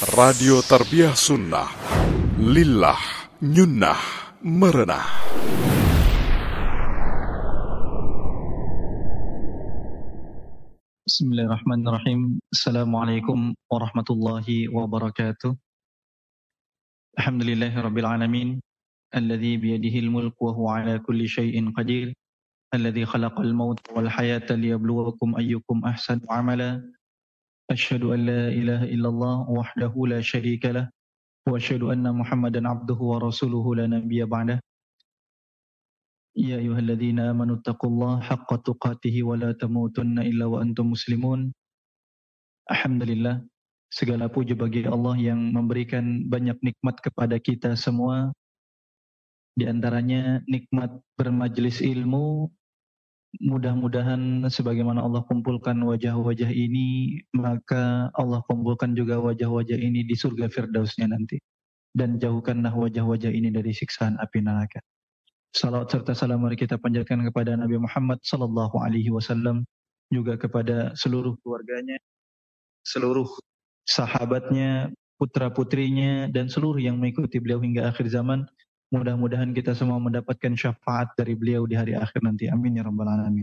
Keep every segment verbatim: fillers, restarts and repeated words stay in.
Radio Tarbiyah Sunnah, Lillah, Nyunnah, Merenah. Bismillahirrahmanirrahim. Assalamualaikum warahmatullahi wabarakatuh. Alhamdulillahirabbil alamin, alladzi biyadihi al-mulku wa huwa ala kulli syai'in qadir, alladzi khalaqal mauta wal hayata liyabluwakum ayyukum ahsanu amala. Asyhadu an la ilaha illallah wahdahu la syarika lah wa asyhadu anna Muhammadan abduhu wa rasuluhu la nabiyya ba'dah. Ya ayyuhalladzina amanu taqullaha haqqa tuqatih wa la tamutunna illa wa antum muslimun. Alhamdulillah, segala puji bagi Allah yang memberikan banyak nikmat kepada kita semua. Di antaranya nikmat bermajlis ilmu. Mudah-mudahan sebagaimana Allah kumpulkan wajah-wajah ini, maka Allah kumpulkan juga wajah-wajah ini di surga Firdausnya nanti. Dan jauhkanlah wajah-wajah ini dari siksaan api neraka. Salawat serta salam mari kita panjatkan kepada Nabi Muhammad sallallahu alaihi wasallam, juga kepada seluruh keluarganya, seluruh sahabatnya, putra-putrinya, dan seluruh yang mengikuti beliau hingga akhir zaman. Mudah-mudahan kita semua mendapatkan syafaat dari beliau di hari akhir nanti. Amin ya rabbal alamin.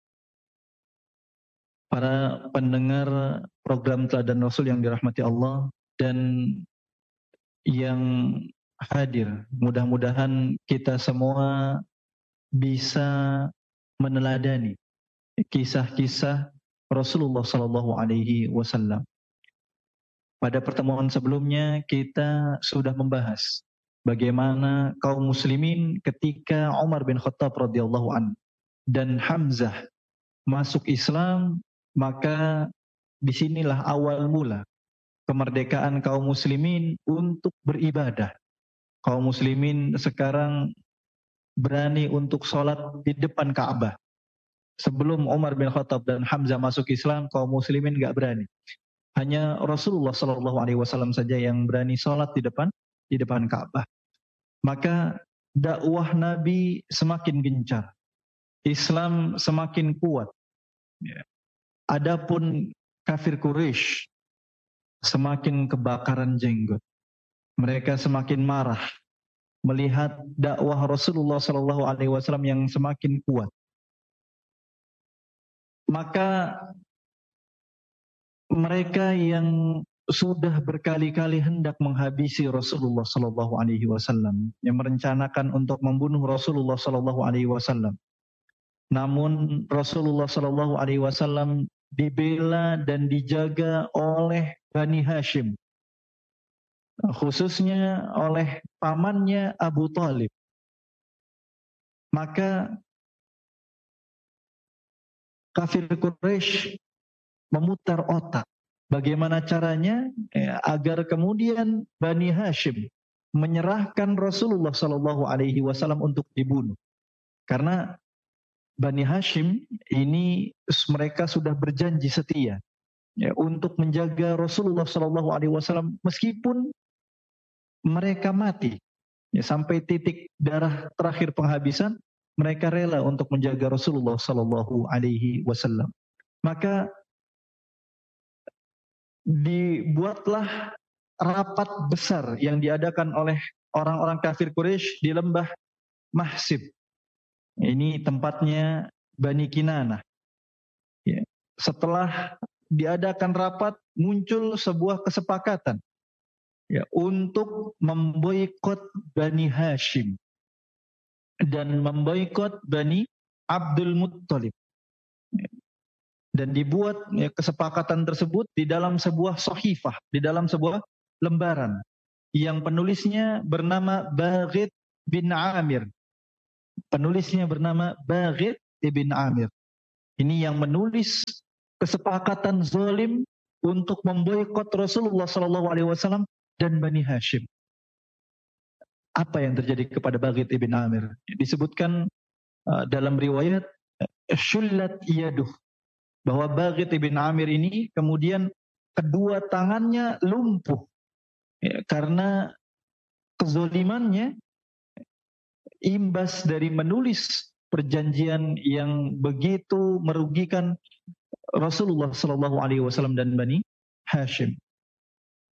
Para pendengar program Teladan Rasul yang dirahmati Allah dan yang hadir, mudah-mudahan kita semua bisa meneladani kisah-kisah Rasulullah sallallahu alaihi wasallam. Pada pertemuan sebelumnya kita sudah membahas bagaimana kaum muslimin ketika Umar bin Khattab radhiyallahu an dan Hamzah masuk Islam, maka disinilah awal mula kemerdekaan kaum muslimin untuk beribadah. Kaum muslimin sekarang berani untuk sholat di depan Ka'bah. Sebelum Umar bin Khattab dan Hamzah masuk Islam, kaum muslimin enggak berani. Hanya Rasulullah sallallahu alaihi wasallam saja yang berani sholat di depan di depan Ka'bah. Maka dakwah Nabi semakin gencar, Islam semakin kuat. Adapun kafir Quraisy semakin kebakaran jenggot. Mereka semakin marah melihat dakwah Rasulullah sallallahu alaihi wasallam yang semakin kuat. Maka mereka yang sudah berkali-kali hendak menghabisi Rasulullah sallallahu alaihi wasallam, yang merencanakan untuk membunuh Rasulullah sallallahu alaihi wasallam. Namun Rasulullah sallallahu alaihi wasallam dibela dan dijaga oleh Bani Hashim, khususnya oleh pamannya Abu Talib. Maka kafir Quraisy memutar otak bagaimana caranya ya, agar kemudian Bani Hashim menyerahkan Rasulullah sallallahu alaihi wasallam untuk dibunuh. Karena Bani Hashim ini mereka sudah berjanji setia ya, untuk menjaga Rasulullah sallallahu alaihi wasallam meskipun mereka mati ya, sampai titik darah terakhir penghabisan, mereka rela untuk menjaga Rasulullah sallallahu alaihi wasallam. Maka dibuatlah rapat besar yang diadakan oleh orang-orang kafir Quraisy di lembah Mahsib. Ini tempatnya Bani Kinanah. Ya. Setelah diadakan rapat, muncul sebuah kesepakatan ya, untuk memboikot Bani Hashim dan memboikot Bani Abdul Muttalib. Ya. Dan dibuat ya, kesepakatan tersebut di dalam sebuah sahifah, di dalam sebuah lembaran yang penulisnya bernama Baghid bin Amir. Penulisnya bernama Baghid bin Amir. Ini yang menulis kesepakatan zalim untuk memboikot Rasulullah sallallahu alaihi wasallam dan Bani Hashim. Apa yang terjadi kepada Baghid bin Amir? Disebutkan uh, dalam riwayat syullat yaduh, bahwa Baghid bin Amir ini kemudian kedua tangannya lumpuh ya, karena kezalimannya imbas dari menulis perjanjian yang begitu merugikan Rasulullah sallallahu alaihi wasallam dan Bani Hashim.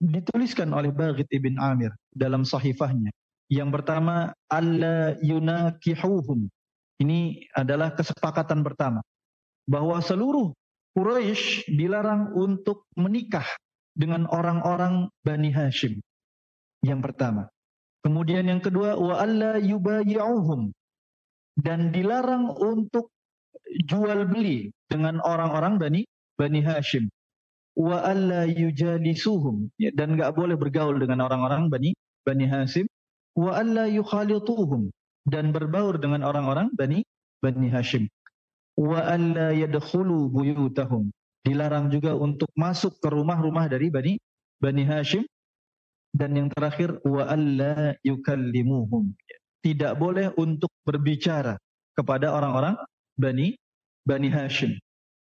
dituliskan oleh Baghit ibn Amir dalam sahifahnya. Yang pertama, alla yunakihuhum. Ini adalah kesepakatan pertama, bahwa seluruh Quraisy dilarang untuk menikah dengan orang-orang Bani Hashim. Yang pertama. Kemudian yang kedua, wa alla yubayi'uhum. Dan dilarang untuk jual beli dengan orang-orang Bani Bani Hashim. Wa alla yujalisuhum. Ya, dan enggak boleh bergaul dengan orang-orang Bani Bani Hashim. Wa alla yukhalituhum. Dan berbaur dengan orang-orang Bani Bani Hashim. Wa alla yadkhulu buyutahum. Dilarang juga untuk masuk ke rumah-rumah dari Bani Bani Hashim. Dan yang terakhir, wa alla yukallimuhum. Tidak boleh untuk berbicara kepada orang-orang Bani Bani Hashim.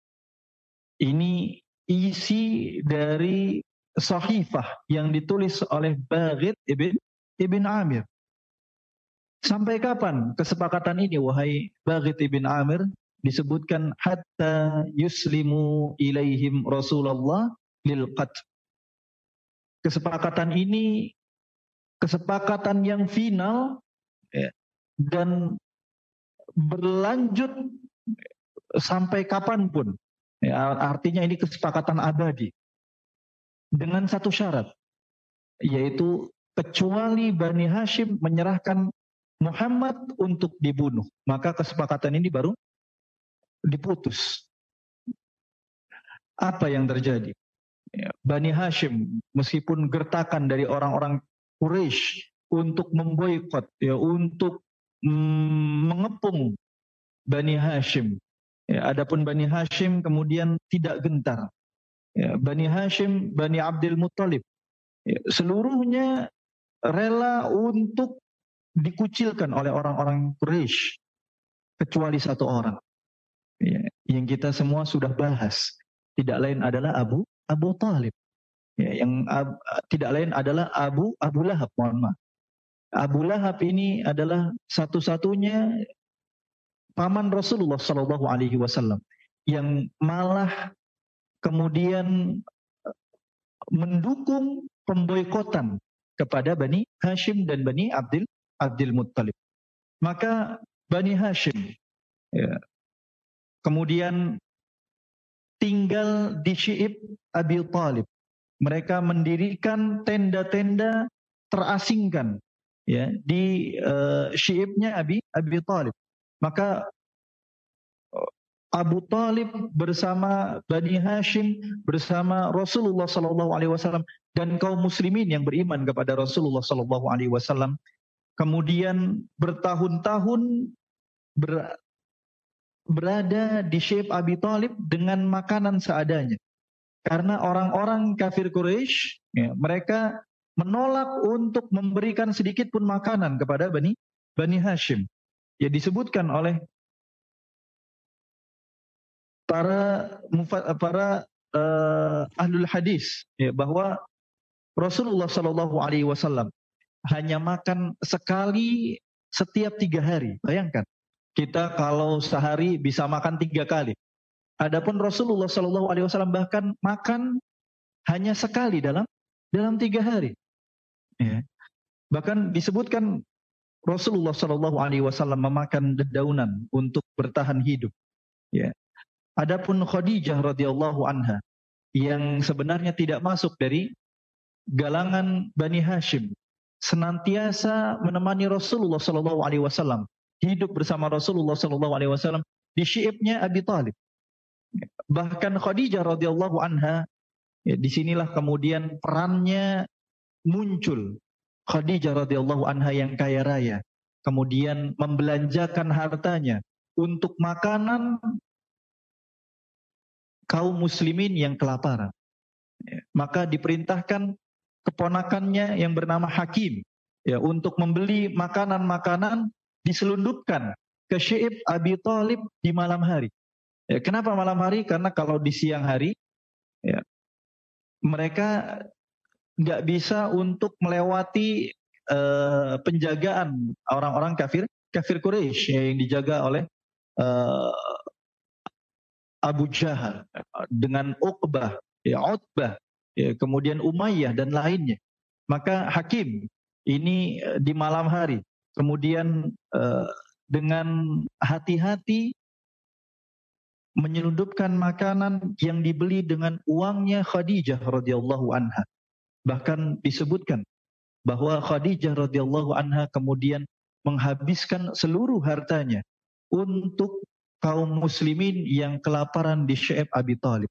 Ini isi dari sahifah yang ditulis oleh Baghit ibn ibn Amir. Sampai kapan kesepakatan ini, wahai Baghit ibn Amir? Disebutkan hatta yuslimu ilaihim Rasulullah lil qatl. Kesepakatan ini kesepakatan yang final, ya, dan berlanjut sampai kapanpun. Ya, artinya ini kesepakatan abadi dengan satu syarat, yaitu kecuali Bani Hashim menyerahkan Muhammad untuk dibunuh, maka kesepakatan ini baru diputus. Apa yang terjadi? Ya, Bani Hashim meskipun gertakan dari orang-orang Quraisy untuk memboikot, ya, untuk mm, mengepung Bani Hashim. Ya, adapun Bani Hashim kemudian tidak gentar. Ya, Bani Hashim, Bani Abdul Muttalib, ya, seluruhnya rela untuk dikucilkan oleh orang-orang Quraisy kecuali satu orang, ya, yang kita semua sudah bahas. Tidak lain adalah Abu Abu Talib. Ya, yang ab, tidak lain adalah Abu Abu Lahab. Mohon maaf. Abu Lahab ini adalah satu-satunya paman Rasulullah Shallallahu Alaihi Wasallam yang malah kemudian mendukung pemboikotan kepada Bani Hashim dan Bani Abdul Abdul Muttalib. Maka Bani Hashim, ya, kemudian tinggal di Syi'ib Abi Talib. Mereka mendirikan tenda-tenda terasingkan, ya, di uh, Syi'ibnya Abi Abi Talib. Maka Abu Talib bersama Bani Hashim, bersama Rasulullah Sallallahu Alaihi Wasallam dan kaum muslimin yang beriman kepada Rasulullah Sallallahu Alaihi Wasallam, kemudian bertahun-tahun ber, berada di Syi'ib Abi Talib dengan makanan seadanya. Karena orang-orang kafir Quraisy, ya, mereka menolak untuk memberikan sedikit pun makanan kepada Bani Bani Hashim. Ya, disebutkan oleh para para uh, ahlul hadis, ya, bahwa Rasulullah Shallallahu Alaihi Wasallam hanya makan sekali setiap tiga hari. Bayangkan, kita kalau sehari bisa makan tiga kali. Adapun Rasulullah Shallallahu Alaihi Wasallam bahkan makan hanya sekali dalam dalam tiga hari. Ya. Bahkan disebutkan Rasulullah Shallallahu Alaihi Wasallam memakan dedaunan untuk bertahan hidup. Ya. Adapun Khadijah radhiyallahu anha yang sebenarnya tidak masuk dari galangan Bani Hashim, senantiasa menemani Rasulullah Shallallahu Alaihi Wasallam, hidup bersama Rasulullah Shallallahu Alaihi Wasallam di Syi'ibnya Abi Talib. Bahkan Khadijah radhiyallahu anha, ya, disinilah kemudian perannya muncul. Khadijah radhiyallahu anha yang kaya raya, kemudian membelanjakan hartanya untuk makanan kaum muslimin yang kelaparan. Maka diperintahkan keponakannya yang bernama Hakim, ya, untuk membeli makanan-makanan, diselundupkan ke Syi'ib Abi Talib di malam hari. Ya, kenapa malam hari? Karena kalau di siang hari, ya, mereka nggak bisa untuk melewati uh, penjagaan orang-orang kafir kafir Quraisy, ya, yang dijaga oleh uh, Abu Jahal dengan Uqbah, ya, Utbah, ya, kemudian Umayyah dan lainnya. Maka Hakim ini di malam hari, kemudian uh, dengan hati-hati menyelundupkan makanan yang dibeli dengan uangnya Khadijah radhiyallahu anha. Bahkan disebutkan bahwa Khadijah radhiyallahu anha kemudian menghabiskan seluruh hartanya untuk kaum muslimin yang kelaparan di Syi'ab Abi Thalib.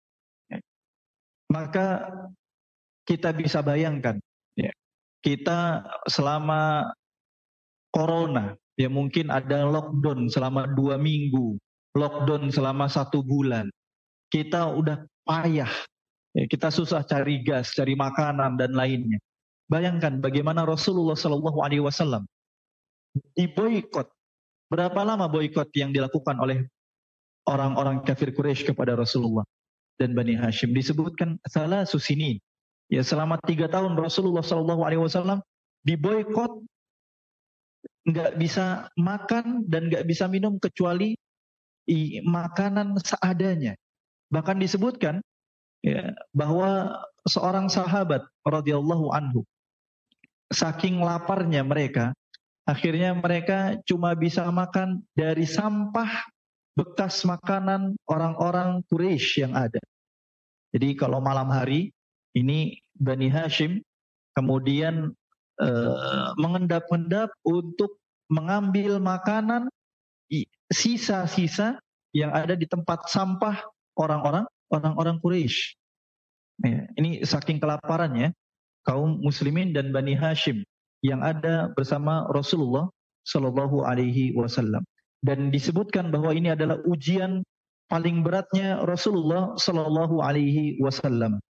Maka kita bisa bayangkan, ya, kita selama corona, ya mungkin ada lockdown selama dua minggu, lockdown selama satu bulan. Kita udah payah, ya, kita susah cari gas, cari makanan dan lainnya. Bayangkan bagaimana Rasulullah Shallallahu Alaihi Wasallam diboikot. Berapa lama boikot yang dilakukan oleh orang-orang kafir Quraisy kepada Rasulullah dan Bani Hashim? Disebutkan salah susinin. Ya, selama tiga tahun Rasulullah Shallallahu Alaihi Wasallam diboikot, nggak bisa makan dan nggak bisa minum kecuali i, makanan seadanya. Bahkan disebutkan, ya, bahwa seorang sahabat radhiyallahu anhu, saking laparnya mereka, akhirnya mereka cuma bisa makan dari sampah bekas makanan orang-orang Quraisy yang ada. Jadi kalau malam hari ini Bani Hashim kemudian uh, mengendap-endap untuk mengambil makanan sisa-sisa yang ada di tempat sampah orang-orang orang-orang Quraisy. Ya, ini saking kelaparannya kaum muslimin dan Bani Hashim yang ada bersama Rasulullah Shallallahu Alaihi Wasallam. Dan disebutkan bahwa ini adalah ujian paling beratnya Rasulullah Shallallahu Alaihi Wasallam.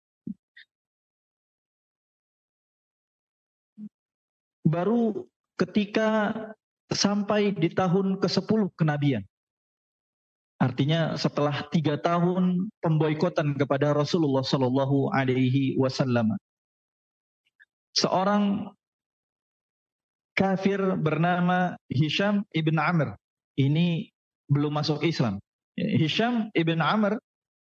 Baru ketika sampai di tahun kesepuluh kenabian, artinya setelah tiga tahun pemboikotan kepada Rasulullah Shallallahu Alaihi Wasallam, seorang kafir bernama Hisham ibn Amr ini belum masuk Islam. Hisham ibn Amr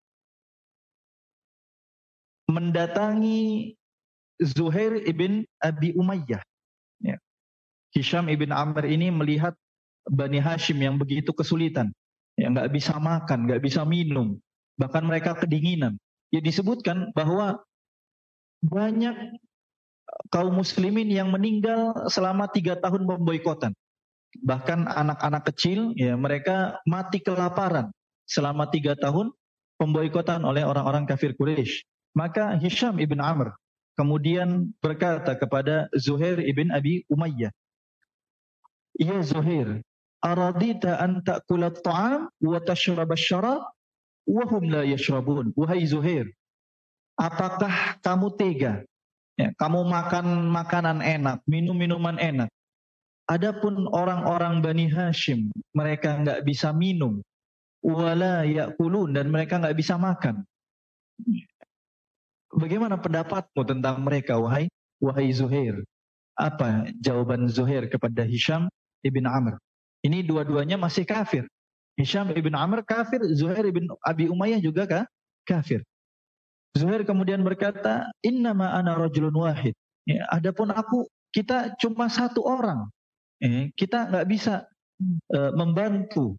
mendatangi Zuhair ibn Abi Umayyah. Ya. Hisham ibn Amr ini melihat Bani Hashim yang begitu kesulitan, ya, nggak bisa makan, nggak bisa minum, bahkan mereka kedinginan. Ya, disebutkan bahwa banyak kaum muslimin yang meninggal selama tiga tahun pemboikotan. Bahkan anak-anak kecil, ya, mereka mati kelaparan selama tiga tahun pemboikotan oleh orang-orang kafir Quraisy. Maka Hisham ibn Amr kemudian berkata kepada Zuhair ibn Abi Umayyah, "Ya Zuhair, aradita an ta'kula at-ta'am wa tashraba asy-syarab wa hum la yashrabun?" Wahai Zuhair, apakah kamu tega, ya, kamu makan makanan enak, minum minuman enak, adapun orang-orang Bani Hashim mereka nggak bisa minum, wala ya'kulun, dan mereka nggak bisa makan. Bagaimana pendapatmu tentang mereka, wahai wahai Zuhair? Apa jawaban Zuhair kepada Hisham ibn Amr? Ini dua-duanya masih kafir. Hisham ibn Amr kafir, Zuhair ibn Abi Umayyah juga kah? Kafir. Zuhair kemudian berkata, "Innama ana rajulun wahid." Ya, adapun aku, kita cuma satu orang. Eh, kita nggak bisa uh, membantu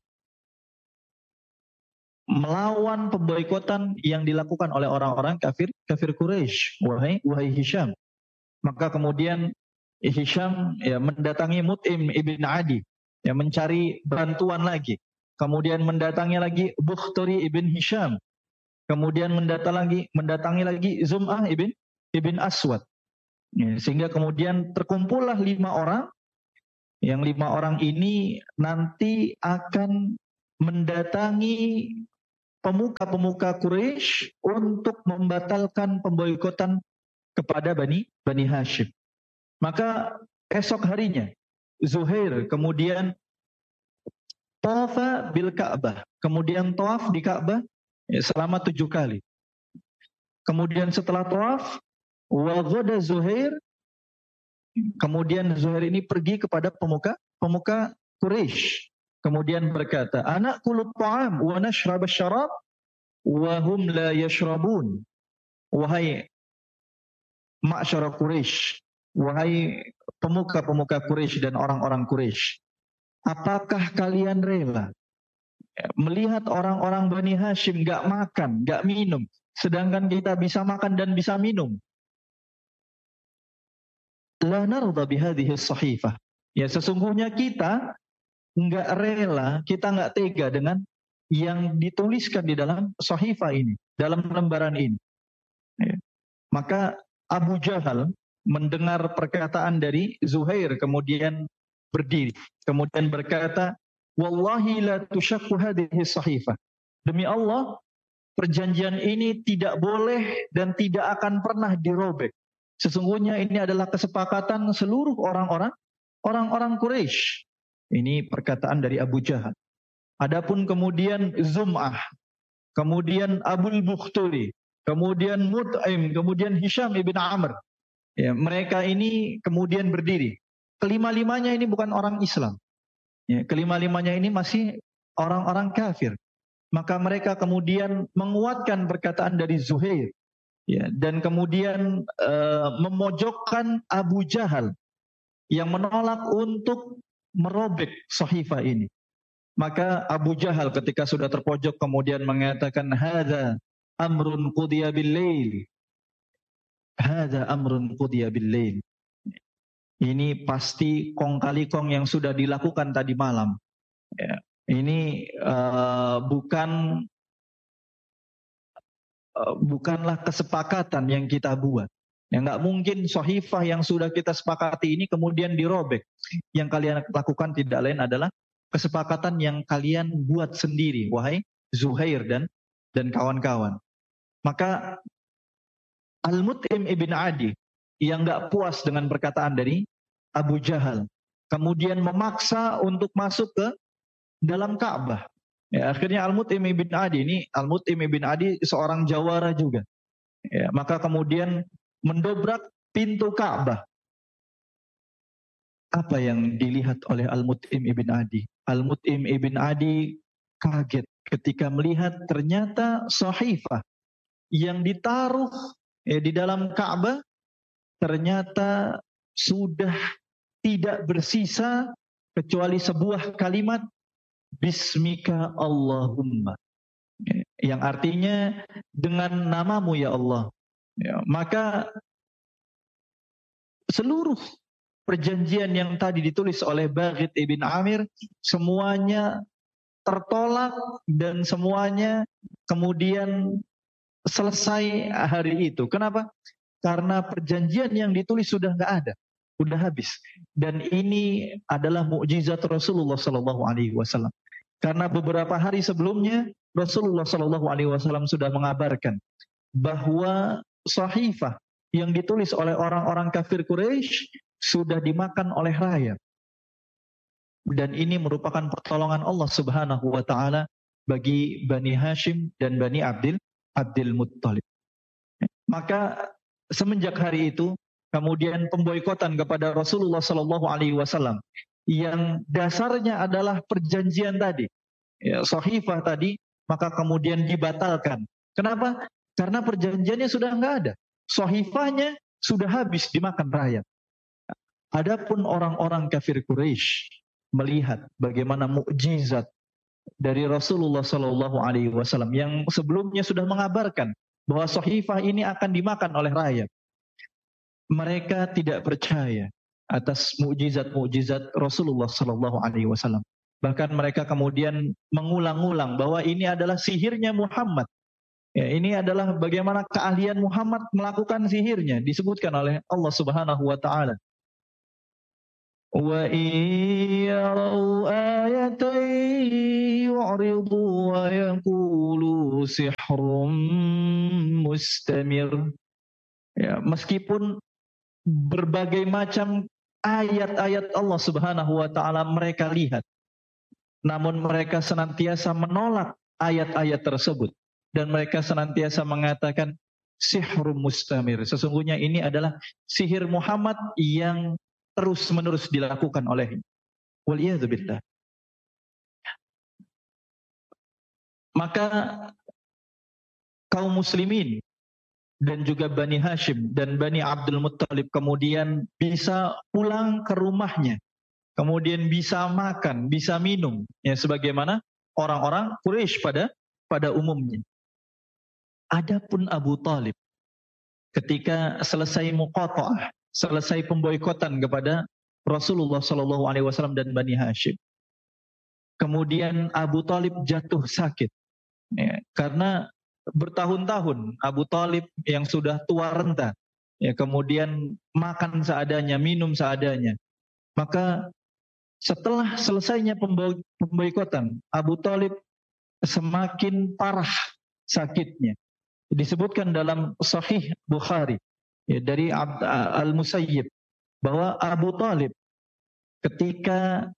melawan pemboikotan yang dilakukan oleh orang-orang kafir kafir Quraisy, wahai wahai Hisham. Maka kemudian Hisham, ya, mendatangi Mut'im ibn Adi, ya, mencari bantuan lagi. Kemudian mendatangi lagi Bukhtari ibn Hisham. Kemudian mendatangi lagi mendatangi lagi Zum'ah ibn ibn Aswad. Ya, sehingga kemudian terkumpullah lima orang. Yang lima orang ini nanti akan mendatangi pemuka-pemuka Quraisy untuk membatalkan pemboikotan kepada Bani Bani Hashim. Maka esok harinya Zuhair kemudian tawafa bil Ka'bah, kemudian tawaf di Ka'bah, ya, selama tujuh kali. Kemudian setelah tawaf, wa ghada Zuhair, kemudian Zuhair ini pergi kepada pemuka pemuka Quraisy. Kemudian berkata, "Anak kulut ta'am wa nashrab asy-syarab wa hum la yashrabun." wahai ma'syara Quraisy, wahai pemuka-pemuka Quraisy dan orang-orang Quraisy, apakah kalian rela melihat orang-orang Bani Hashim gak makan, gak minum, sedangkan kita bisa makan dan bisa minum? La narda bihadhihi sahifah. Ya, sesungguhnya kita nggak rela, kita nggak tega dengan yang dituliskan di dalam sahifah ini, dalam lembaran ini. Ya. Maka Abu Jahal mendengar perkataan dari Zuhair, kemudian berdiri, kemudian berkata, Wallahi la tushakku hadhihi sahifah. Demi Allah, perjanjian ini tidak boleh dan tidak akan pernah dirobek. Sesungguhnya ini adalah kesepakatan seluruh orang-orang orang-orang Quraisy. Ini perkataan dari Abu Jahal. Adapun kemudian Zum'ah, kemudian Abul Bukhturi, kemudian Mut'im, kemudian Hisham ibn Amr. Ya, mereka ini kemudian berdiri. Kelima-limanya ini bukan orang Islam. Ya, kelima-limanya ini masih orang-orang kafir. Maka mereka kemudian menguatkan perkataan dari Zuhair. Ya, dan kemudian uh, memojokkan Abu Jahal yang menolak untuk merobek sahifah ini. Maka Abu Jahal ketika sudah terpojok kemudian mengatakan, hadza amrun qudiya bil-lail. Hadza amrun qudiya bil-lail. Ini pasti kong kali kong yang sudah dilakukan tadi malam. Ya, ini uh, bukan uh, bukanlah kesepakatan yang kita buat. Ya, nggak mungkin sahifah yang sudah kita sepakati ini kemudian dirobek. Yang kalian lakukan tidak lain adalah kesepakatan yang kalian buat sendiri, wahai Zuhair dan dan kawan-kawan. Maka Al-Mut'im ibn Adi yang nggak puas dengan perkataan dari Abu Jahal, kemudian memaksa untuk masuk ke dalam Ka'bah. Ya, akhirnya Al-Mut'im ibn Adi ini, Al-Mut'im ibn Adi seorang jawara juga. Ya, maka kemudian mendobrak pintu Ka'bah. Apa yang dilihat oleh Al-Mut'im ibn Adi? Al-Mut'im ibn Adi kaget ketika melihat ternyata sahifah yang ditaruh ya, di dalam Ka'bah ternyata sudah tidak bersisa kecuali sebuah kalimat Bismika Allahumma, ya, yang artinya dengan namamu ya Allah. Ya, maka seluruh perjanjian yang tadi ditulis oleh Baghid ibn Amir semuanya tertolak dan semuanya kemudian selesai hari itu. Kenapa? Karena perjanjian yang ditulis sudah nggak ada, sudah habis. Dan ini adalah mukjizat Rasulullah Sallallahu Alaihi Wasallam. Karena beberapa hari sebelumnya Rasulullah Sallallahu Alaihi Wasallam sudah mengabarkan bahwa sahifah yang ditulis oleh orang-orang kafir Quraisy sudah dimakan oleh rayap. Dan ini merupakan pertolongan Allah Subhanahu wa taala bagi Bani Hashim dan Bani Abdil Abdul Muttalib. Maka semenjak hari itu kemudian pemboikotan kepada Rasulullah Sallallahu Alaihi Wasallam yang dasarnya adalah perjanjian tadi, ya, sahifah tadi, maka kemudian dibatalkan. Kenapa? Karena perjanjiannya sudah nggak ada, sahifahnya sudah habis dimakan rayap. Adapun orang-orang kafir Quraisy melihat bagaimana mukjizat dari Rasulullah Sallallahu Alaihi Wasallam yang sebelumnya sudah mengabarkan bahwa sahifah ini akan dimakan oleh rayap. Mereka tidak percaya atas mukjizat-mukjizat Rasulullah Sallallahu Alaihi Wasallam. Bahkan mereka kemudian mengulang-ulang bahwa ini adalah sihirnya Muhammad. Ya, ini adalah bagaimana keahlian Muhammad melakukan sihirnya, disebutkan oleh Allah Subhanahu wa taala. Wa iyarau ayatan yu'ridu wa yaqulu sihrun mustamir. Ya, meskipun berbagai macam ayat-ayat Allah Subhanahu wa taala mereka lihat, namun mereka senantiasa menolak ayat-ayat tersebut dan mereka senantiasa mengatakan sihrun mustamir. Sesungguhnya ini adalah sihir Muhammad yang terus-menerus dilakukan olehnya. Waliyadzubillah. Maka kaum muslimin dan juga Bani Hashim dan Bani Abdul Muttalib kemudian bisa pulang ke rumahnya, kemudian bisa makan, bisa minum, ya sebagaimana orang-orang Quraisy pada pada umumnya. Adapun Abu Talib ketika selesai muqata'ah, selesai pemboikotan kepada Rasulullah Shallallahu Alaihi Wasallam dan Bani Hashim, kemudian Abu Talib jatuh sakit, ya, karena bertahun-tahun Abu Talib yang sudah tua renta, ya, kemudian makan seadanya, minum seadanya. Maka setelah selesainya pemboikotan, Abu Talib semakin parah sakitnya. Disebutkan dalam Sahih Bukhari, ya, dari Al-Musayyib bahwa Abu Talib ketika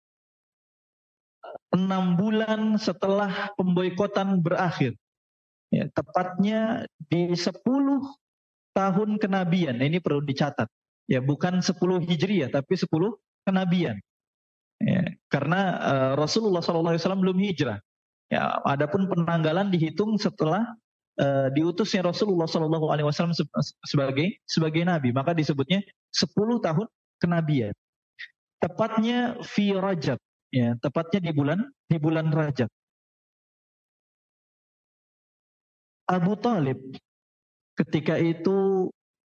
enam bulan setelah pemboikotan berakhir, ya, tepatnya di sepuluh tahun kenabian, ini perlu dicatat, ya, bukan sepuluh Hijriyah tapi sepuluh kenabian, ya, karena uh, Rasulullah Shallallahu Alaihi Wasallam belum hijrah. Ya, adapun penanggalan dihitung setelah uh, diutusnya Rasulullah Shallallahu Alaihi Wasallam sebagai sebagai nabi, maka disebutnya sepuluh tahun kenabian. Tepatnya fi Rajab, ya, tepatnya di bulan di bulan Rajab. Abu Talib ketika itu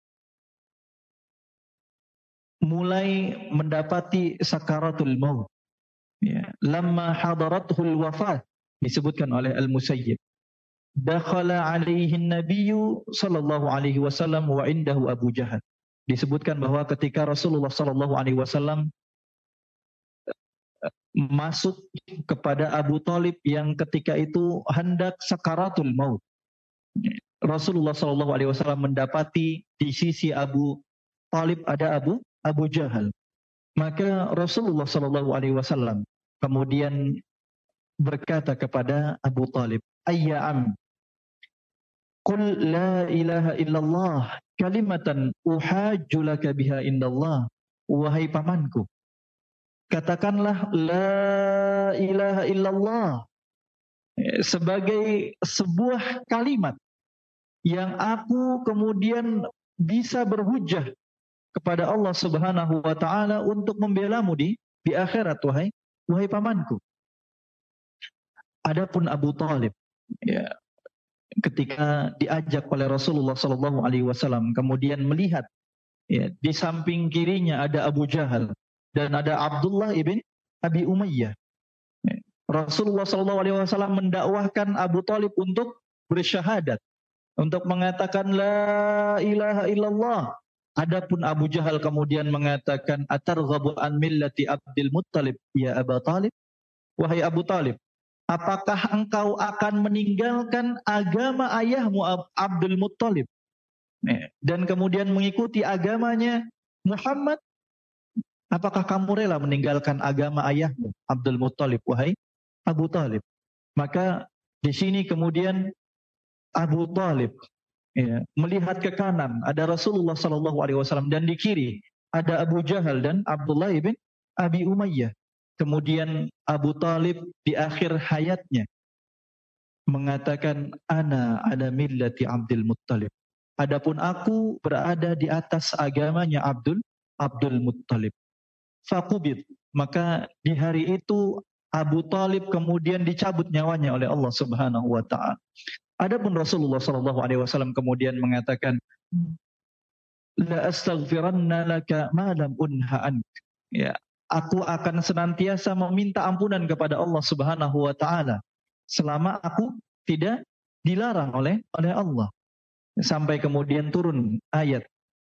mulai mendapati sakaratul maut, ya, lamma hadaratul wafat, disebutkan oleh Al-Musayyib, dakhala alaihi nabiyyu sallallahu alaihi wasallam wa indahu Abu Jahal. Disebutkan bahwa ketika Rasulullah sallallahu alaihi wasallam masuk kepada Abu Talib yang ketika itu hendak sakaratul maut, Rasulullah sallallahu alaihi wasallam mendapati di sisi Abu Talib ada Abu Abu Jahal. Maka Rasulullah sallallahu alaihi wasallam kemudian berkata kepada Abu Talib, "Ayya am, qul la ilaha illallah kalimatan uhajju laka biha indallah." Wahai pamanku, katakanlah la ilaha illallah sebagai sebuah kalimat yang aku kemudian bisa berhujjah kepada Allah Subhanahu wa taala untuk membelamu di di akhirat, wahai wahai pamanku. Adapun Abu Talib, ya, ketika diajak oleh Rasulullah sallallahu alaihi wasallam kemudian melihat, ya, di samping kirinya ada Abu Jahal dan ada Abdullah ibn Abi Umayyah. Rasulullah sallallahu alaihi wasallam mendakwahkan Abu Talib untuk bersyahadat, untuk mengatakan la ilaha illallah. Adapun Abu Jahal kemudian mengatakan, atarghabu an millati Abdul Muttalib ya Abu Talib? Wahai Abu Talib, apakah engkau akan meninggalkan agama ayahmu Abdul Muttalib dan kemudian mengikuti agamanya Muhammad? Apakah kamu rela meninggalkan agama ayahmu Abdul Muttalib, wahai Abu Talib? Maka di sini kemudian Abu Talib, ya, melihat ke kanan ada Rasulullah sallallahu alaihi wasallam dan di kiri ada Abu Jahal dan Abdullah ibn Abi Umayyah. Kemudian Abu Talib di akhir hayatnya mengatakan, ana ala millati Abdul Muttalib. Adapun aku berada di atas agamanya Abdul Abdul Muttalib. Faqubid, maka di hari itu Abu Talib kemudian dicabut nyawanya oleh Allah Subhanahu wa taala. Adapun Rasulullah sallallahu alaihi wasallam kemudian mengatakan, la astaghfiranna laka ma lam unha ank. Ya, aku akan senantiasa meminta ampunan kepada Allah Subhanahu wa taala selama aku tidak dilarang oleh oleh Allah. Sampai kemudian turun ayat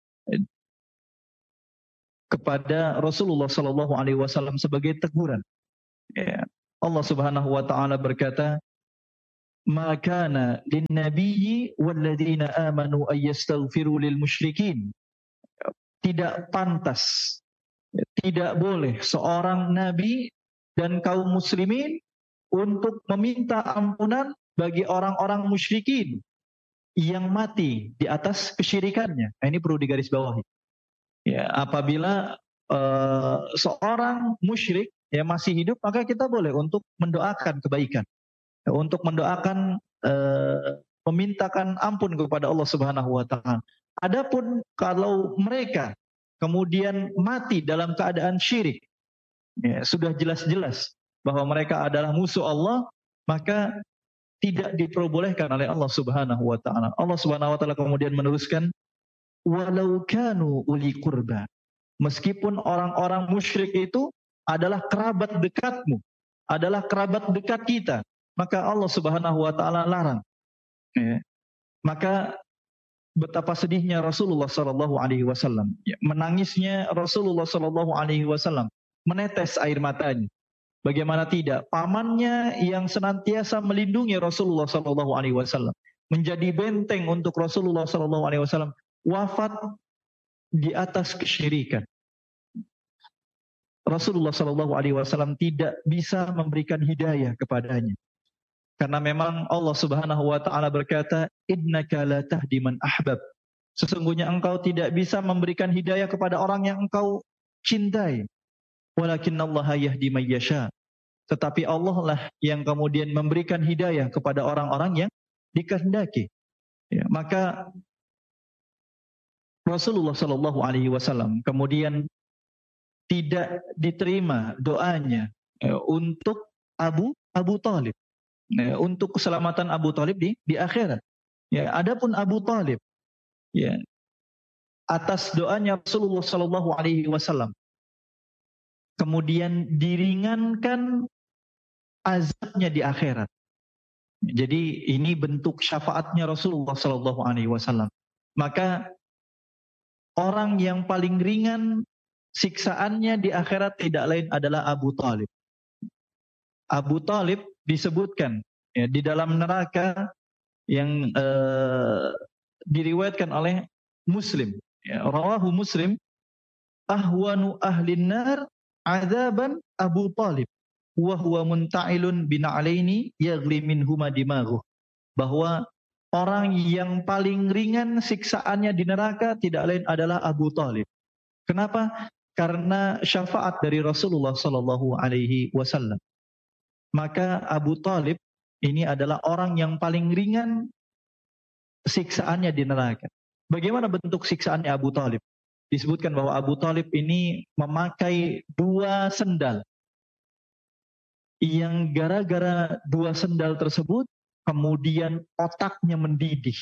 kepada Rasulullah sallallahu alaihi wasallam sebagai teguran. Ya, Allah Subhanahu wa taala berkata, "Ma kana lin-nabiyyi walladzina amanu ay yastaghfiru lil musyrikin." Tidak pantas, tidak boleh seorang nabi dan kaum muslimin untuk meminta ampunan bagi orang-orang musyrikin yang mati di atas kesyirikannya. Nah, ini perlu digarisbawahi. Ya, apabila uh, seorang musyrik yang masih hidup, maka kita boleh untuk mendoakan kebaikan, untuk mendoakan uh, memintakan ampun kepada Allah Subhanahu wa taala. Adapun kalau mereka kemudian mati dalam keadaan syirik, ya, sudah jelas-jelas bahwa mereka adalah musuh Allah, maka tidak diperbolehkan oleh Allah Subhanahu wa taala. Allah Subhanahu wa taala kemudian meneruskan, walau kanu uli qurba. Meskipun orang-orang musyrik itu adalah kerabat dekatmu, adalah kerabat dekat kita, maka Allah Subhanahu wa taala larang. Ya. Maka betapa sedihnya Rasulullah sallallahu alaihi wasallam, ya, menangisnya Rasulullah sallallahu alaihi wasallam, menetes air matanya. Bagaimana tidak, pamannya yang senantiasa melindungi Rasulullah sallallahu alaihi wasallam, menjadi benteng untuk Rasulullah sallallahu alaihi wasallam, wafat di atas kesyirikan. Rasulullah sallallahu alaihi wasallam tidak bisa memberikan hidayah kepadanya. Karena memang Allah Subhanahu wa taala berkata, innaka la tahdi man ahbab. Sesungguhnya engkau tidak bisa memberikan hidayah kepada orang yang engkau cintai. Walakinnallaha yahdi may yasha. Tetapi Allah lah yang kemudian memberikan hidayah kepada orang-orang yang dikehendaki. Ya, maka Rasulullah sallallahu alaihi wasallam kemudian tidak diterima doanya ya, untuk Abu Abu Talib. Ya, untuk keselamatan Abu Talib di di akhirat. Ya, adapun Abu Talib, ya, atas doanya Rasulullah sallallahu alaihi wasallam, kemudian diringankan azabnya di akhirat. Jadi ini bentuk syafaatnya Rasulullah sallallahu alaihi wasallam. Maka orang yang paling ringan siksaannya di akhirat tidak lain adalah Abu Talib. Abu Talib disebutkan ya, di dalam neraka yang uh, diriwayatkan oleh Muslim, ya, rawahu Muslim, ahwanu ahlin nar azaban Abu Talib wa huwa munta'ilun bina'alaini yaghli minhuma dimaghuh. Bahwa orang yang paling ringan siksaannya di neraka tidak lain adalah Abu Talib. Kenapa? Karena syafaat dari Rasulullah sallallahu alaihi wasallam. Maka Abu Talib ini adalah orang yang paling ringan siksaannya di neraka. Bagaimana bentuk siksaannya Abu Talib? Disebutkan bahwa Abu Talib ini memakai dua sendal, yang gara-gara dua sendal tersebut kemudian otaknya mendidih.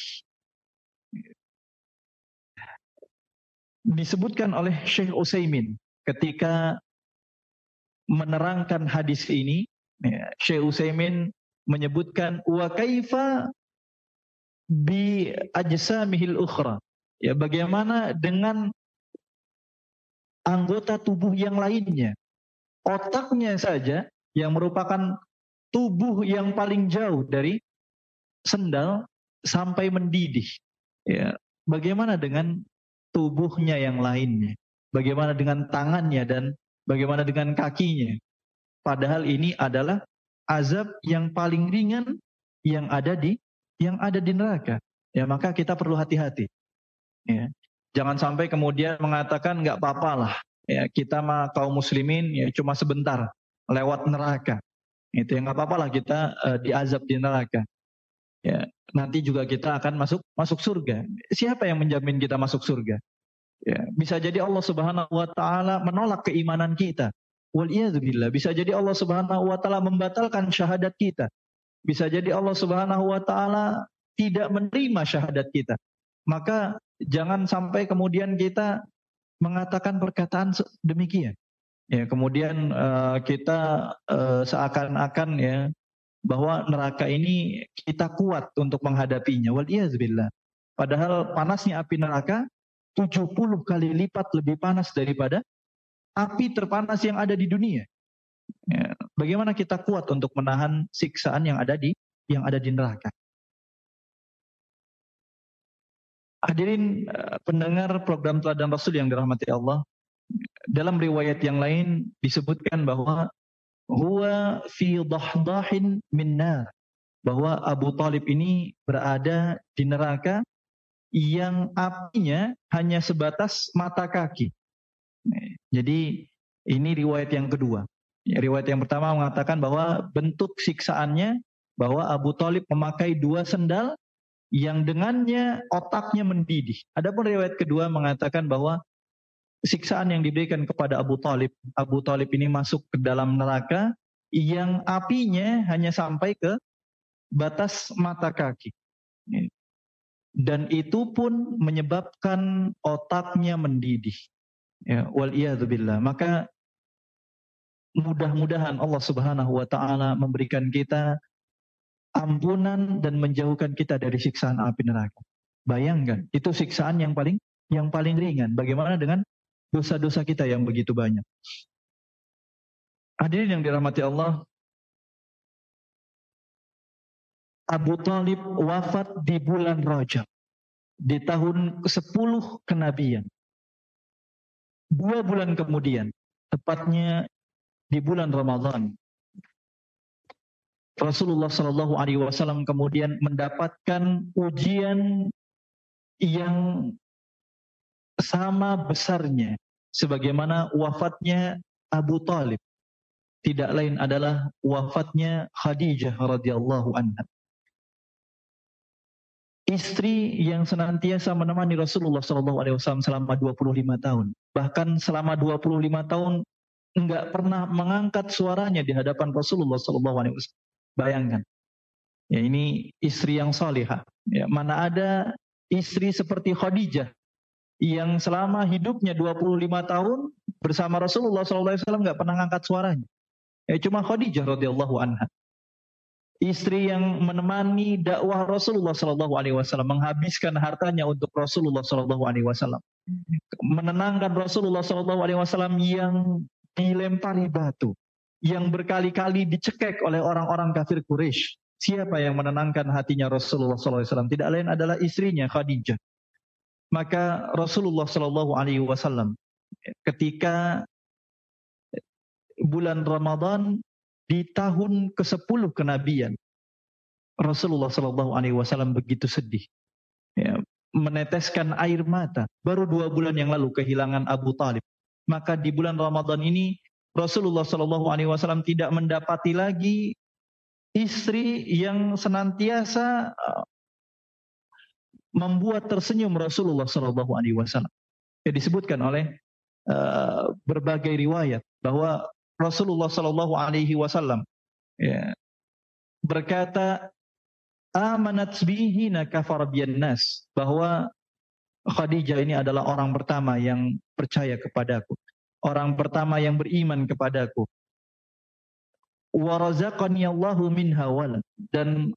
Disebutkan oleh Syekh Utsaimin ketika menerangkan hadis ini, ya, Syekh Utsaimin menyebutkan wa kaifa bi ajsamihil ukhra. Ya, bagaimana dengan anggota tubuh yang lainnya? Otaknya saja yang merupakan tubuh yang paling jauh dari sendal sampai mendidih. Ya, bagaimana dengan tubuhnya yang lainnya? Bagaimana dengan tangannya dan bagaimana dengan kakinya? Padahal ini adalah azab yang paling ringan yang ada di yang ada di neraka. Ya, maka kita perlu hati-hati. Ya, jangan sampai kemudian mengatakan nggak apa-apa lah. Ya, kita mah kaum muslimin ya cuma sebentar lewat neraka. Itu yang nggak apa-apa lah kita uh, diazab di neraka. Ya, nanti juga kita akan masuk masuk surga. Siapa yang menjamin kita masuk surga? Ya, bisa jadi Allah Subhanahu wa taala menolak keimanan kita. Waliyadzubillah. Bisa jadi Allah Subhanahu wa taala membatalkan syahadat kita. Bisa jadi Allah Subhanahu wa taala tidak menerima syahadat kita. Maka jangan sampai kemudian kita mengatakan perkataan demikian. Ya, kemudian uh, kita uh, seakan-akan ya bahwa neraka ini kita kuat untuk menghadapinya. Waliyadzubillah. Padahal panasnya api neraka tujuh puluh kali lipat lebih panas daripada api terpanas yang ada di dunia. Ya, bagaimana kita kuat untuk menahan siksaan yang ada di yang ada di neraka? Hadirin pendengar program Teladan Rasul yang dirahmati Allah, dalam riwayat yang lain disebutkan bahwa huwa fi dahdahin min nar, bahwa Abu Talib ini berada di neraka yang apinya hanya sebatas mata kaki. Jadi ini riwayat yang kedua. Riwayat yang pertama mengatakan bahwa bentuk siksaannya bahwa Abu Talib memakai dua sendal yang dengannya otaknya mendidih. Adapun riwayat kedua mengatakan bahwa siksaan yang diberikan kepada Abu Talib, Abu Talib ini masuk ke dalam neraka yang apinya hanya sampai ke batas mata kaki. Dan itu pun menyebabkan otaknya mendidih. Ya, waliyadzubillah. Maka mudah-mudahan Allah Subhanahu wa taala memberikan kita ampunan dan menjauhkan kita dari siksaan api neraka. Bayangkan, itu siksaan yang paling yang paling ringan. Bagaimana dengan dosa-dosa kita yang begitu banyak? Hadirin yang dirahmati Allah, Abu Talib wafat di bulan Rajab, di tahun kesepuluh kenabian. Dua bulan kemudian, tepatnya di bulan Ramadan, Rasulullah Shallallahu Alaihi Wasallam kemudian mendapatkan ujian yang sama besarnya sebagaimana wafatnya Abu Talib. Tidak lain adalah wafatnya Khadijah radhiyallahu anha. Istri yang senantiasa menemani Rasulullah Shallallahu Alaihi Wasallam selama dua puluh lima tahun. Bahkan selama dua puluh lima tahun enggak pernah mengangkat suaranya di hadapan Rasulullah Shallallahu Alaihi Wasallam. Bayangkan, ya ini istri yang salihah. Ya, mana ada istri seperti Khadijah yang selama hidupnya dua puluh lima tahun bersama Rasulullah Shallallahu Alaihi Wasallam enggak pernah mengangkat suaranya. Ya cuma Khadijah radhiyallahu anha, istri yang menemani dakwah Rasulullah Shallallahu Alaihi Wasallam, menghabiskan hartanya untuk Rasulullah Shallallahu Alaihi Wasallam, menenangkan Rasulullah Shallallahu Alaihi Wasallam yang dilempari batu, yang berkali-kali dicekek oleh orang-orang kafir Quraisy. Siapa yang menenangkan hatinya Rasulullah Shallallahu Alaihi Wasallam? Tidak lain adalah istrinya Khadijah. Maka Rasulullah Shallallahu Alaihi Wasallam ketika bulan Ramadan di tahun kesepuluh kenabian, Rasulullah Shallallahu Alaihi Wasallam begitu sedih, ya, meneteskan air mata. Baru dua bulan yang lalu kehilangan Abu Talib. Maka di bulan Ramadan ini Rasulullah Shallallahu Alaihi Wasallam tidak mendapati lagi istri yang senantiasa membuat tersenyum Rasulullah Shallallahu Alaihi Wasallam. Ya, disebutkan oleh uh, berbagai riwayat bahwa Rasulullah Shallallahu Alaihi Wasallam ya, berkata, amanat bihi nakafar biyan nas, bahwa Khadijah ini adalah orang pertama yang percaya kepadaku, orang pertama yang beriman kepadaku. Wa razaqani Allahu minha walad, dan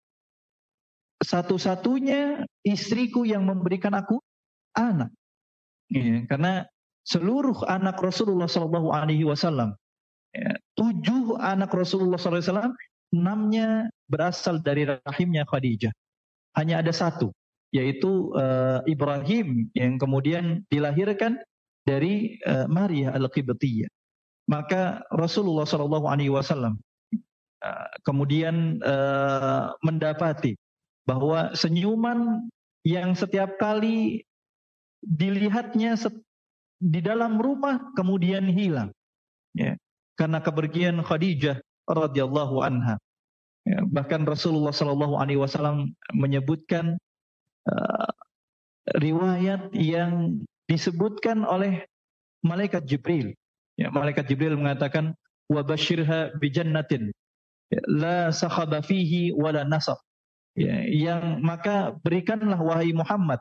satu-satunya istriku yang memberikan aku anak. Ya, karena seluruh anak Rasulullah Shallallahu Alaihi Wasallam, ya, tujuh anak Rasulullah Shallallahu Alaihi Wasallam, enamnya berasal dari rahimnya Khadijah. Hanya ada satu, yaitu uh, Ibrahim yang kemudian dilahirkan dari uh, Maria Al-Qibtiyah. Maka Rasulullah Shallallahu Alaihi Wasallam uh, kemudian uh, mendapati bahwa senyuman yang setiap kali dilihatnya di dalam rumah kemudian hilang, ya, karena kepergian Khadijah radhiyallahu anha. Ya, bahkan Rasulullah Shallallahu Alaihi Wasallam menyebutkan uh, riwayat yang disebutkan oleh malaikat Jibril. Ya, malaikat Jibril mengatakan, wa basyirha bi jannatin la sakhaba fihi wala nasab. Ya, yang maka berikanlah wahai Muhammad,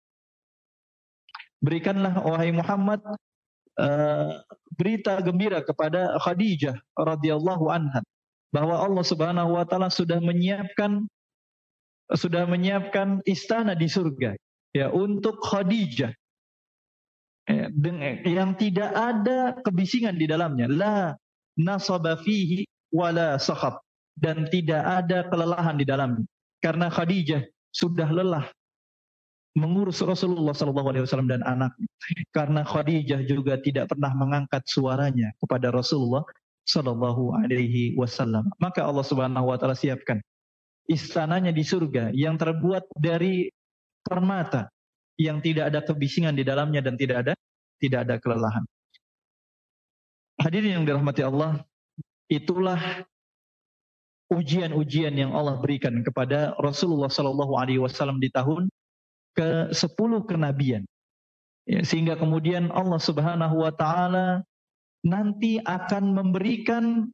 berikanlah wahai Muhammad uh, berita gembira kepada Khadijah radhiyallahu anha, bahwa Allah Subhanahu wa taala sudah menyiapkan sudah menyiapkan istana di surga, ya, untuk Khadijah, ya, yang tidak ada kebisingan di dalamnya, la nasaba fihi wala sakhab, dan tidak ada kelelahan di dalamnya, karena Khadijah sudah lelah mengurus Rasulullah Shallallahu Alaihi Wasallam dan anaknya. Karena Khadijah juga tidak pernah mengangkat suaranya kepada Rasulullah Shallallahu Alaihi Wasallam. Maka Allah Subhanahu Wa Taala siapkan istananya di surga yang terbuat dari permata, yang tidak ada kebisingan di dalamnya dan tidak ada tidak ada kelelahan. Hadirin yang dirahmati Allah, itulah ujian-ujian yang Allah berikan kepada Rasulullah Sallallahu Alaihi Wasallam di tahun ke sepuluh kenabian. Ya, sehingga kemudian Allah Subhanahu Wa Taala nanti akan memberikan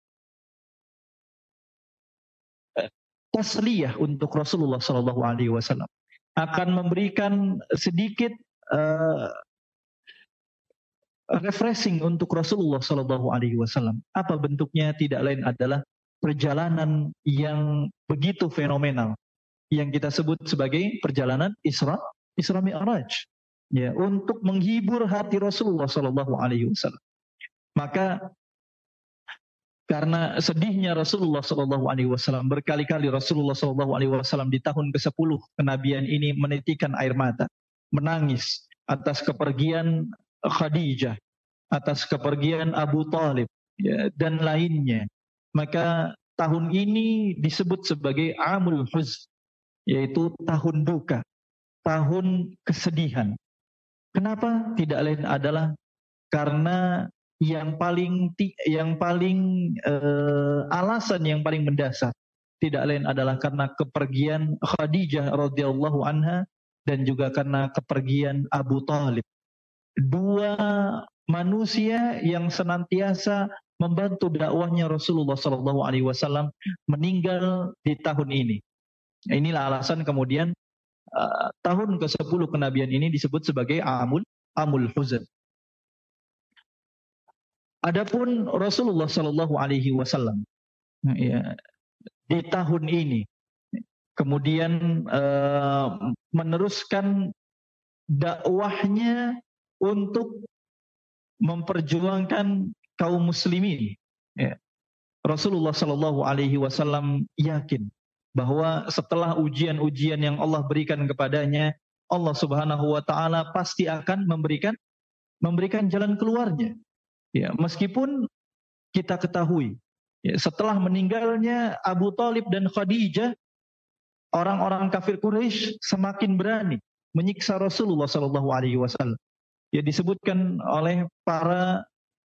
tasliyah untuk Rasulullah Sallallahu Alaihi Wasallam, akan memberikan sedikit uh, refreshing untuk Rasulullah Sallallahu Alaihi Wasallam. Apa bentuknya? Tidak lain adalah perjalanan yang begitu fenomenal yang kita sebut sebagai perjalanan Isra Isra Mi'raj, ya, untuk menghibur hati Rasulullah Sallallahu Alaihi Wasallam. Maka karena sedihnya Rasulullah Sallallahu Alaihi Wasallam, berkali-kali Rasulullah Sallallahu Alaihi Wasallam di tahun ke sepuluh kenabian ini menitikkan air mata, menangis atas kepergian Khadijah, atas kepergian Abu Talib, ya, dan lainnya. Maka tahun ini disebut sebagai Amul Huzn, yaitu tahun duka, tahun kesedihan. Kenapa? Tidak lain adalah karena yang paling yang paling uh, alasan yang paling mendasar tidak lain adalah karena kepergian Khadijah radhiyallahu anha dan juga karena kepergian Abu Talib, dua manusia yang senantiasa membantu dakwahnya Rasulullah Sallallahu Alaihi Wasallam meninggal di tahun ini. Inilah alasan kemudian uh, tahun ke sepuluh kenabian ini disebut sebagai Amul Amul Huzn. Adapun Rasulullah Sallallahu Alaihi Wasallam, ya, di tahun ini kemudian uh, meneruskan dakwahnya untuk memperjuangkan kaum muslimin. Ya. Rasulullah Sallallahu Alaihi Wasallam yakin bahwa setelah ujian-ujian yang Allah berikan kepadanya, Allah Subhanahu Wa Taala pasti akan memberikan memberikan jalan keluarnya. Ya, meskipun kita ketahui, ya, setelah meninggalnya Abu Talib dan Khadijah, orang-orang kafir Quraisy semakin berani menyiksa Rasulullah Sallallahu Alaihi Wasallam. Ya, disebutkan oleh para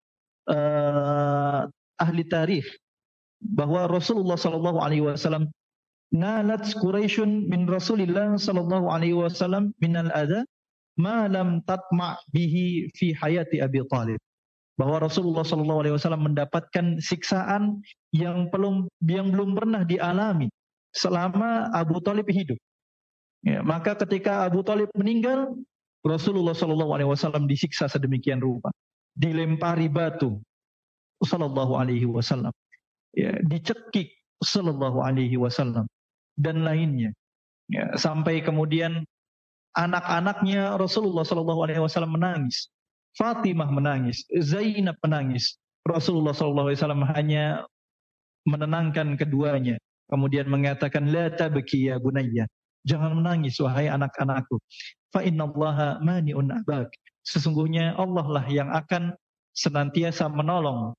uh, ahli tarikh bahwa Rasulullah Sallallahu Alaihi Wasallam nalat Quraisyun min Rasulillah Sallallahu Alaihi Wasallam min al-adha ma lam tatma' bihi fi hayati Abi Talib. Bahwa Rasulullah Sallallahu Alaihi Wasallam mendapatkan siksaan yang belum yang belum pernah dialami selama Abu Talib hidup. Ya, maka ketika Abu Talib meninggal, Rasulullah Sallallahu Alaihi Wasallam disiksa sedemikian rupa, dilempari batu, Sallallahu Alaihi Wasallam, ya, dicekik, Sallallahu Alaihi Wasallam, dan lainnya. Ya, sampai kemudian anak-anaknya Rasulullah Sallallahu Alaihi Wasallam menangis. Fatimah menangis, Zainab menangis. Rasulullah Sallallahu Alaihi Wasallam hanya menenangkan keduanya, kemudian mengatakan, la tabki ya bunayya, jangan menangis wahai anak-anakku. Fa innallaha mani'un abak, sesungguhnya Allah lah yang akan senantiasa menolong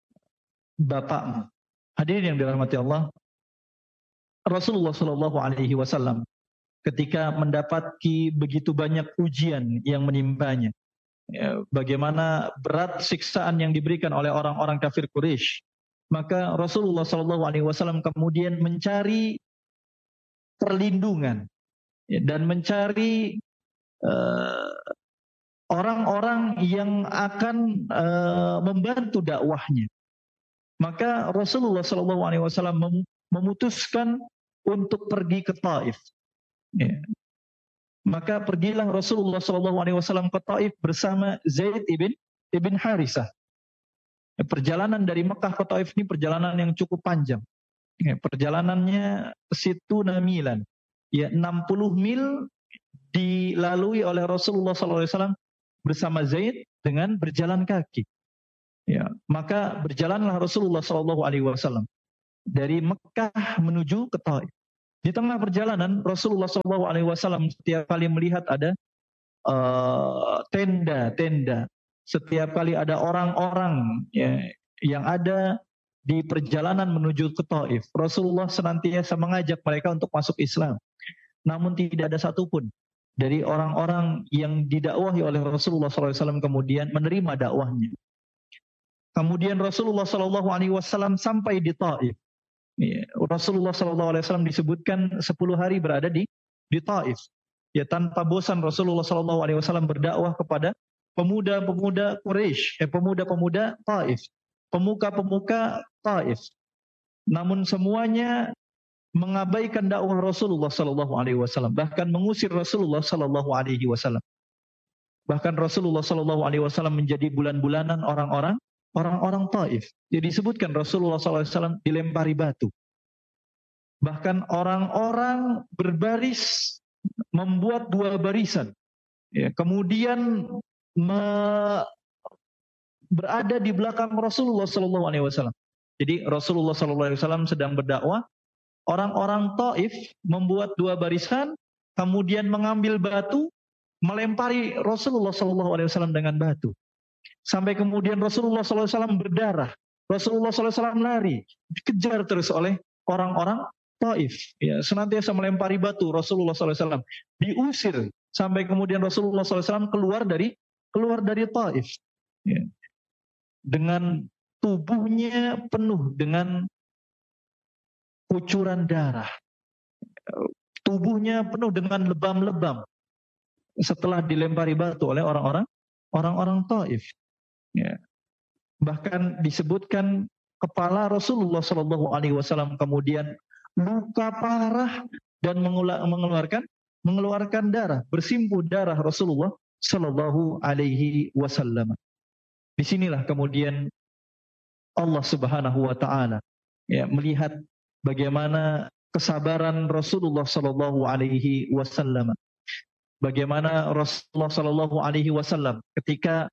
bapakmu. Hadirin yang dirahmati Allah, Rasulullah Sallallahu Alaihi Wasallam ketika mendapati begitu banyak ujian yang menimpanya, ya, bagaimana berat siksaan yang diberikan oleh orang-orang kafir Quraisy, maka Rasulullah Sallallahu Alaihi Wasallam kemudian mencari perlindungan, ya, dan mencari uh, orang-orang yang akan uh, membantu dakwahnya. Maka Rasulullah Sallallahu Alaihi Wasallam memutuskan untuk pergi ke Taif. Ya. Maka pergilah Rasulullah Sallallahu Alaihi Wasallam ke Taif bersama Zaid ibn ibn Harisah. Perjalanan dari Mekah ke Taif ini perjalanan yang cukup panjang. Ya, perjalanannya situna milan, ya, enam puluh mil dilalui oleh Rasulullah Sallallahu Alaihi Wasallam bersama Zaid dengan berjalan kaki. Ya, maka berjalanlah Rasulullah Sallallahu Alaihi Wasallam dari Mekah menuju ke Taif. Di tengah perjalanan Rasulullah Sallallahu Alaihi Wasallam setiap kali melihat ada tenda-tenda, uh, setiap kali ada orang-orang, ya, yang ada di perjalanan menuju ke Taif, Rasulullah senantiasa mengajak mereka untuk masuk Islam. Namun tidak ada satupun dari orang-orang yang didakwahi oleh Rasulullah Sallallahu Alaihi Wasallam kemudian menerima dakwahnya. Kemudian Rasulullah Sallallahu Alaihi Wasallam sampai di Taif. Ya, Rasulullah shallallahu alaihi wasallam disebutkan sepuluh hari berada di di Taif. Ya, tanpa bosan Rasulullah shallallahu alaihi wasallam berdakwah kepada pemuda-pemuda Quraisy, eh, pemuda-pemuda Taif, pemuka-pemuka Taif. Namun semuanya mengabaikan dakwah Rasulullah shallallahu alaihi wasallam, bahkan mengusir Rasulullah shallallahu alaihi wasallam. Bahkan Rasulullah shallallahu alaihi wasallam menjadi bulan-bulanan orang-orang orang-orang Taif. Jadi disebutkan Rasulullah shallallahu alaihi wasallam dilempari batu. Bahkan orang-orang berbaris membuat dua barisan. Ya, kemudian me, berada di belakang Rasulullah shallallahu alaihi wasallam. Jadi Rasulullah shallallahu alaihi wasallam sedang berdakwah, orang-orang Taif membuat dua barisan, kemudian mengambil batu, melempari Rasulullah shallallahu alaihi wasallam dengan batu. Sampai kemudian Rasulullah shallallahu alaihi wasallam berdarah. Rasulullah shallallahu alaihi wasallam lari, dikejar terus oleh orang-orang Taif. Ya, senantiasa melempari batu Rasulullah shallallahu alaihi wasallam. Diusir sampai kemudian Rasulullah shallallahu alaihi wasallam keluar dari keluar dari Taif. Ya. Dengan tubuhnya penuh dengan kucuran darah. Tubuhnya penuh dengan lebam-lebam setelah dilempari batu oleh orang-orang orang-orang Taif. Ya. Bahkan disebutkan kepala Rasulullah shallallahu alaihi wasallam kemudian luka parah dan mengeluarkan mengeluarkan darah, bersimpuh darah Rasulullah shallallahu alaihi wasallam. Disinilah kemudian Allah Subhanahu wa taala ya melihat bagaimana kesabaran Rasulullah shallallahu alaihi wasallam. Bagaimana Rasulullah shallallahu alaihi wasallam ketika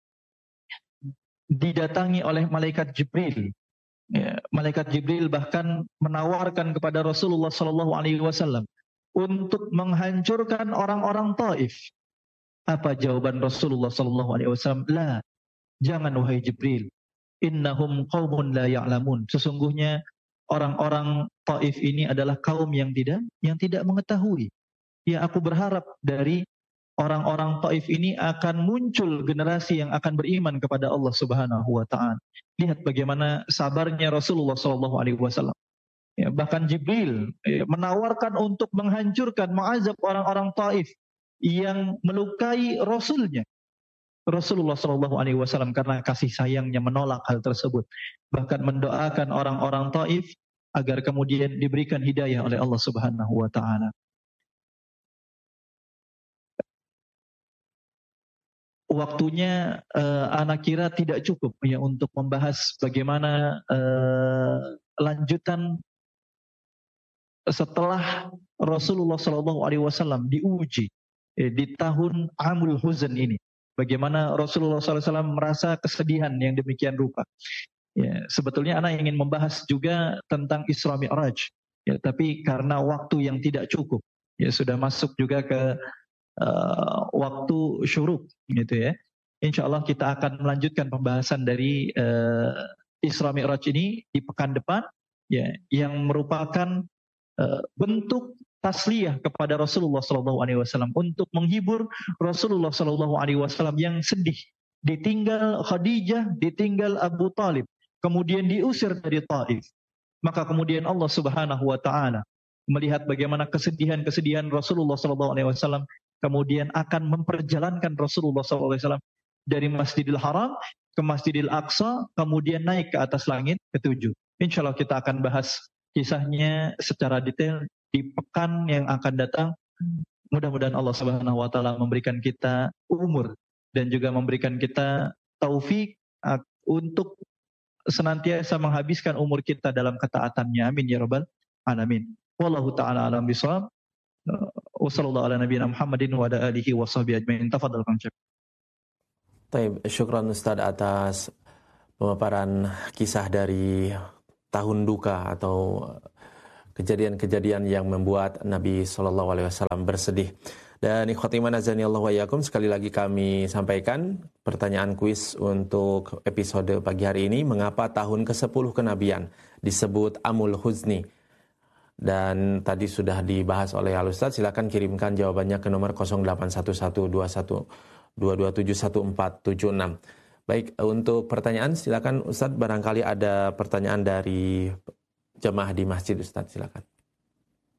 didatangi oleh malaikat Jibril. Ya, malaikat Jibril bahkan menawarkan kepada Rasulullah shallallahu alaihi wasallam untuk menghancurkan orang-orang Taif. Apa jawaban Rasulullah shallallahu alaihi wasallam? La, jangan wahai Jibril. Innahum qaumun la ya'lamun. Sesungguhnya orang-orang Taif ini adalah kaum yang tidak yang tidak mengetahui. Ya, aku berharap dari orang-orang Taif ini akan muncul generasi yang akan beriman kepada Allah Subhanahu wa taala. Lihat bagaimana sabarnya Rasulullah sallallahu alaihi wasallam. Ya, bahkan Jibril ya, menawarkan untuk menghancurkan, mengazab orang-orang Taif yang melukai Rasulnya. Rasulullah sallallahu alaihi wasallam karena kasih sayangnya menolak hal tersebut. Bahkan mendoakan orang-orang Taif agar kemudian diberikan hidayah oleh Allah Subhanahu wa taala. Waktunya uh, anak kira tidak cukup ya untuk membahas bagaimana uh, lanjutan setelah Rasulullah shallallahu alaihi wasallam diuji eh, di tahun Amul Huzn ini. Bagaimana Rasulullah shallallahu alaihi wasallam merasa kesedihan yang demikian rupa. Ya, sebetulnya anak ingin membahas juga tentang Isra Mi'raj, ya, tapi karena waktu yang tidak cukup, ya sudah masuk juga ke Uh, waktu syuruk gitu ya. Insya Allah kita akan melanjutkan pembahasan dari uh, Isra Mi'raj ini di pekan depan ya, yang merupakan uh, bentuk tasliyah kepada Rasulullah shallallahu alaihi wasallam untuk menghibur Rasulullah shallallahu alaihi wasallam yang sedih ditinggal Khadijah, ditinggal Abu Talib, kemudian diusir dari Taif. Maka kemudian Allah Subhanahu wa taala melihat bagaimana kesedihan-kesedihan Rasulullah shallallahu alaihi wasallam, kemudian akan memperjalankan Rasulullah shallallahu alaihi wasallam dari Masjidil Haram ke Masjidil Aqsa, kemudian naik ke atas langit ketujuh. Insya Allah kita akan bahas kisahnya secara detail di pekan yang akan datang. Mudah-mudahan Allah Subhanahu wa taala memberikan kita umur dan juga memberikan kita taufik untuk senantiasa menghabiskan umur kita dalam ketaatannya. Amin ya rabbal alamin. Wallahu taala alam bisawab. Wassallallahu ala nabiyina Muhammadin wa ala alihi wa sahbihi ajma'in. Tafadhal Kang Cep. Baik, syukran Ustaz atas pemaparan kisah dari tahun duka atau kejadian-kejadian yang membuat Nabi sallallahu alaihi wasallam bersedih. Dan ikhwati iman azani Allah wa iyyakum, sekali lagi kami sampaikan pertanyaan kuis untuk episode pagi hari ini, mengapa tahun kesepuluh kenabian disebut Amul Huzni? Dan tadi sudah dibahas oleh Al Ustaz. Silakan kirimkan jawabannya ke nomor nol delapan satu satu dua satu dua dua tujuh satu empat tujuh enam. Baik, untuk pertanyaan silakan Ustaz, barangkali ada pertanyaan dari jamaah di masjid, Ustaz, silakan.